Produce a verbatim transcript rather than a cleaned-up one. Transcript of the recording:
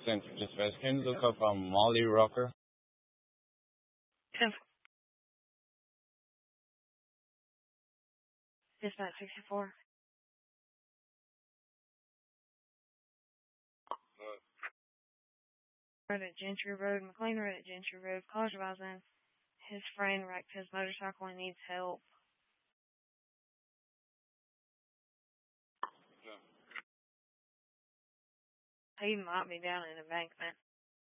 Central Dispatch. Can you look up um, Molly Rocker? ten Dispatch sixty-four. Road at Gentry Road, McLean Road at Gentry Road. College advising his friend wrecked his motorcycle and needs help. He might be down in embankment.